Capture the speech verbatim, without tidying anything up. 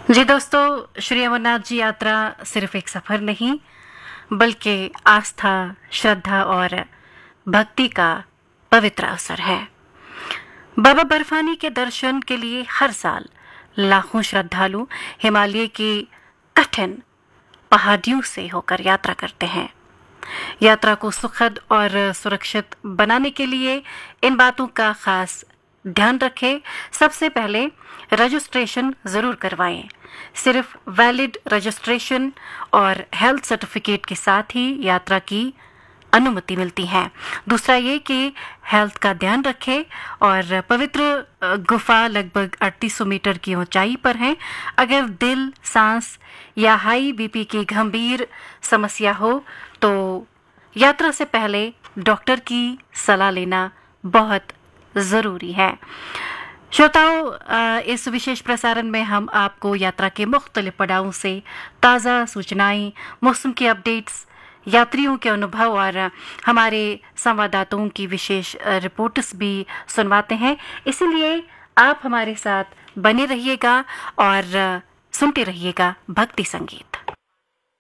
जी दोस्तों, श्री अमरनाथ जी यात्रा सिर्फ एक सफर नहीं बल्कि आस्था, श्रद्धा और भक्ति का पवित्र अवसर है। बाबा बर्फानी के दर्शन के लिए हर साल लाखों श्रद्धालु हिमालय की कठिन पहाड़ियों से होकर यात्रा करते हैं। यात्रा को सुखद और सुरक्षित बनाने के लिए इन बातों का खास ध्यान रखें। सबसे पहले रजिस्ट्रेशन जरूर करवाएं। सिर्फ वैलिड रजिस्ट्रेशन और हेल्थ सर्टिफिकेट के साथ ही यात्रा की अनुमति मिलती है। दूसरा ये कि हेल्थ का ध्यान रखें और पवित्र गुफा लगभग अड़तीस सौ मीटर की ऊंचाई पर है। अगर दिल, सांस या हाई बीपी की गंभीर समस्या हो तो यात्रा से पहले डॉक्टर की सलाह लेना बहुत ज़रूरी है। श्रोताओं, इस विशेष प्रसारण में हम आपको यात्रा के मुख्तलिफ पड़ावों से ताज़ा सूचनाएं, मौसम के अपडेट्स, यात्रियों के अनुभव और हमारे संवाददाताओं की विशेष रिपोर्ट्स भी सुनवाते हैं। इसीलिए आप हमारे साथ बने रहिएगा और सुनते रहिएगा भक्ति संगीत।